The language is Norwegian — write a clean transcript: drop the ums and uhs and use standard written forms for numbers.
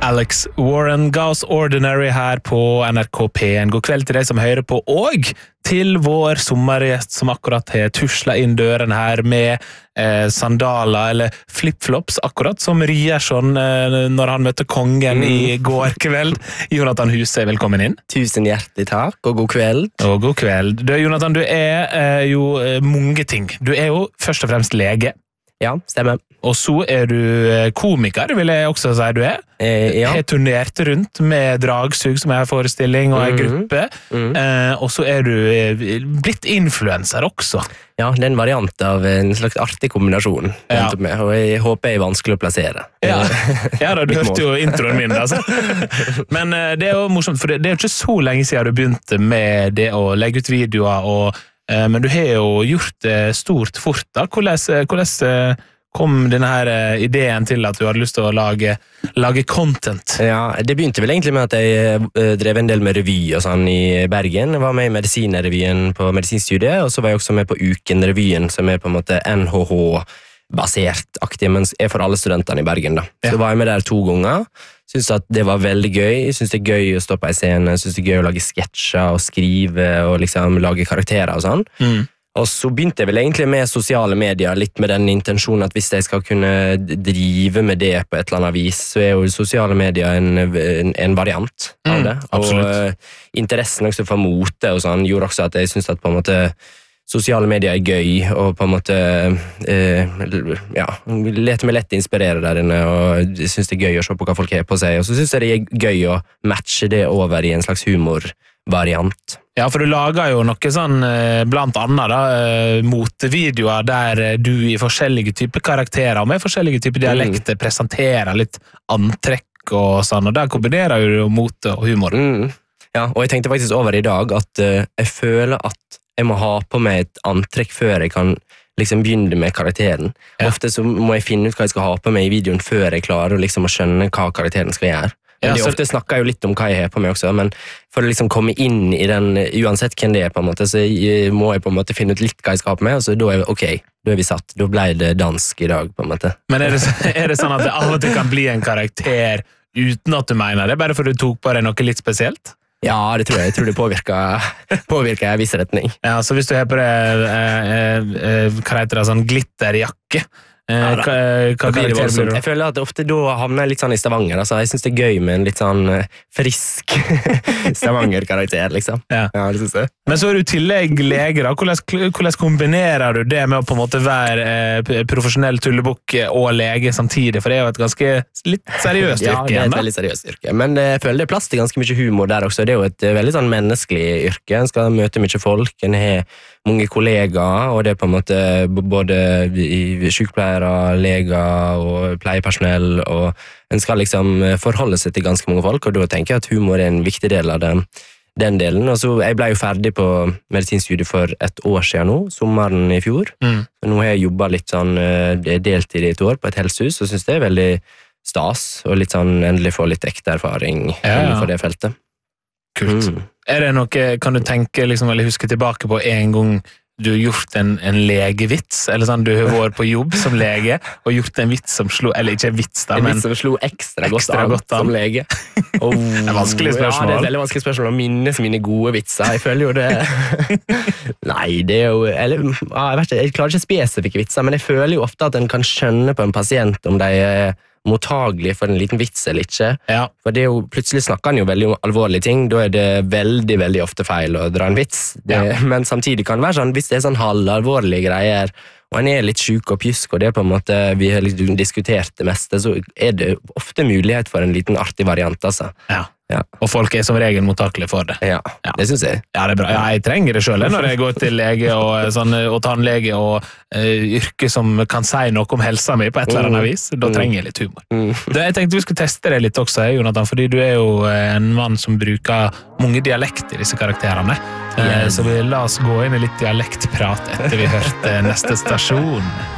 Alex Warren ga oss Ordinary her på NRK P1. God kveld til deg som hører på, og til vår sommergjest som akkurat har tuslet inn døren her med sandaler eller flip-flops, akkurat som Ryerson når han møtte kongen i går kveld. Jonathan Huse, velkommen inn. Tusen hjertelig takk, og god kveld. Og god kveld. Du, Jonathan, du er jo mange ting. Du er jo først og fremst lege. Ja, stemmer. Og så er du komiker, vil jeg også si du er. Ja. Har turnert rundt med Dragsug, som er en forestilling og en gruppe. Og så er du blitt influencer også. Ja, det er en variant av en slags artig kombinasjon. Ja. Og jeg håper jeg er vanskelig å plassere. Ja, ja da, du hørte jo introen min. Altså. Men det er jo morsomt, for det er jo ikke så lenge siden du begynte med det å legge ut videoer, men du har jo gjort det stort fort da. Hvordan kom denne her ideen til at du hadde lyst til å lage content? Ja, det begynte vel egentlig med at jeg drev en del med revy og sånn i Bergen. Jeg var med i Medisinrevyen på medisinstudiet, og så var jeg også med på Ukenrevyen, som er på en måte NHH-basert-aktig, men er for alle studentene i Bergen da. Så var jeg med der 2 ganger. Synes at det var veldig gøy. Synes det er gøy å stå på en scene. Synes det er gøy å lage sketsjer og skrive og liksom lage karakterer og sånn. Og så begynte jeg vel egentlig med sosiale medier, litt med den intensjonen at hvis jeg skal kunne drive med det på et eller annet vis, så er jo sosiale medier en variant av det. Og interessen også for mote og sånn gjorde også at jeg synes at på en måte sosiale medier er gøy, og på en måte leter meg lett inspirere der inne, og jeg synes det er gøy å se på hva folk har på seg, og så synes jeg det er gøy å matche det over i en slags humorvariant. Ja, for du lager jo noe sånn, blant annet da, motevideoer der du i forskjellige typer karakterer og med forskjellige typer dialekter presenterer litt antrekk og sånn, og der kombinerer jo mote og humor. Ja, og jeg tenkte faktisk over i dag at jeg føler at jeg må ha på meg et antrekk før jeg kan liksom begynne med karakteren. Ofte så må jeg finne ut hva jeg skal ha på meg i videoen før jeg klarer liksom å skjønne hva karakteren skal gjøre. Men ofte snakker jeg jo litt om hva jeg har på meg også, men for å liksom komme inn i den, uansett hvem det er på en måte, så må jeg på en måte finne ut litt hva jeg skal ha på meg, og så da er vi satt. Da ble det dansk i dag, på en måte. Men er det sånn at det av og til kan bli en karakter uten at du mener det, bare fordi du tok på deg noe litt spesielt? Ja, det tror jeg. Jeg tror det påvirker en viss retning. Ja, så hvis du har på deg, hva heter det, sånn glitterjakke, hva karakter blir du? Jeg føler at ofte da havner jeg litt sånn i Stavanger, altså jeg synes det er gøy med en litt sånn frisk Stavanger-karakter, liksom. Ja, det synes jeg. Men så er du i tillegg lege da, hvordan kombinerer du det med å på en måte være profesjonell tullebukk og lege samtidig, for det er jo et ganske litt seriøst yrke. Ja, det er et veldig seriøst yrke, men jeg føler det er plass til ganske mye humor der også. Det er jo et veldig sånn menneskelig yrke, en skal møte mye folk, en har mange kollegaer, og det er på en måte både i sykepleiere, leger og pleiepersonell, og en skal liksom forholde seg til ganske mange folk, og da tenker jeg at humor er en viktig del av den delen. Og så jeg ble jo ferdig på medisinstudiet for 1 år siden nå, sommeren i fjor. Så nå har jeg jobbet litt sånn deltid i 1 år på et helsehus, og synes det er veldig stas, og litt sånn endelig få litt ekte erfaring innenfor det feltet. Kult. Er det noe, kan du tenke liksom, eller huske tilbake på en gang du har gjort en legevits, eller sånn, du har vært på jobb som lege og gjort en vits som slo, eller ikke en vits da, men en vits som slo ekstra godt an som lege. Det er vanskelig spørsmål. Ja, det er et veldig vanskelig spørsmål å minnes mine gode vitser. Jeg føler jo det Nei, det er jo jeg klarer ikke spesifikke vitser, men jeg føler jo ofte at en kan skjønne på en pasient om de er mottagelig for en liten vits eller ikke. Ja. For det er jo, plutselig snakker han jo veldig om alvorlige ting, da er det veldig, veldig ofte feil å dra en vits. Men samtidig kan det være sånn, hvis det er sånn halvalvorlige greier, og han er litt syk og pjusk, og det er på en måte, vi har liksom diskutert det meste, så er det ofte mulighet for en liten artig variant, altså. Ja. Og folk er som regel mottakelige for det. Ja, det synes jeg. Ja, det er bra. Ja, jeg trenger det selv når jeg går til lege og tannlege og yrke som kan si noe om helsa mi på et eller annet vis. Da trenger jeg litt humor. Jeg tenkte vi skulle teste det litt også, Jonathan, fordi du er jo en mann som bruker mange dialekter i disse karakterene. Så la oss gå inn i litt dialektprat etter vi hørte neste stasjon.